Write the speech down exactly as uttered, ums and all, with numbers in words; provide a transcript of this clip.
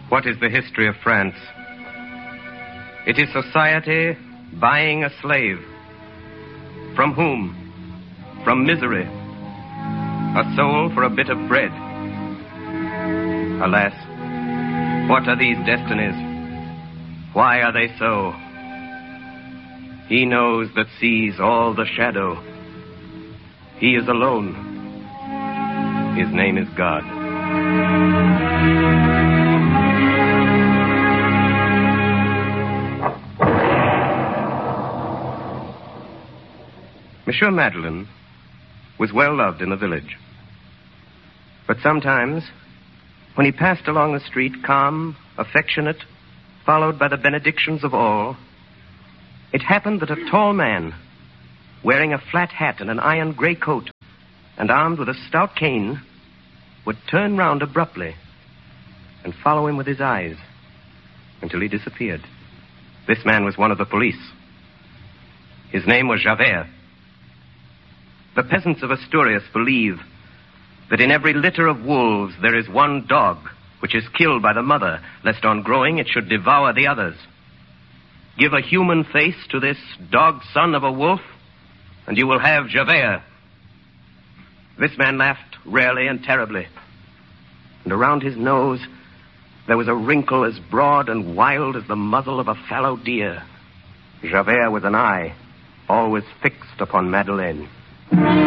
What is the history of France? It is society buying a slave. From whom? From misery. A soul for a bit of bread. Alas, what are these destinies? Why are they so? He knows that sees all the shadow. He is alone. His name is God. Monsieur Madeleine was well loved in the village. But sometimes, when he passed along the street, calm, affectionate, followed by the benedictions of all, it happened that a tall man, wearing a flat hat and an iron gray coat, and armed with a stout cane, would turn round abruptly and follow him with his eyes until he disappeared. This man was one of the police. His name was Javert. The peasants of Asturias believe that in every litter of wolves there is one dog which is killed by the mother, lest on growing it should devour the others. Give a human face to this dog son of a wolf, and you will have Javert. This man laughed rarely and terribly, and around his nose there was a wrinkle as broad and wild as the muzzle of a fallow deer. Javert was an eye, always fixed upon Madeleine.